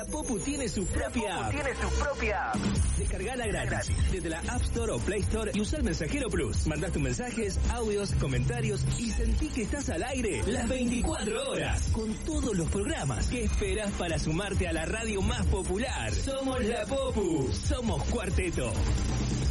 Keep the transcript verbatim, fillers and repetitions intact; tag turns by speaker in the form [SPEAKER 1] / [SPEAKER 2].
[SPEAKER 1] La Popu tiene su propia app.
[SPEAKER 2] tiene su propia app.
[SPEAKER 1] Descargala gratis desde la App Store o Play Store y usa el Mensajero Plus. Mandás tus mensajes, audios, comentarios y sentí que estás al aire las veinticuatro horas con todos los programas. ¿Qué esperás para sumarte a la radio más popular? Somos La Popu, somos Cuarteto.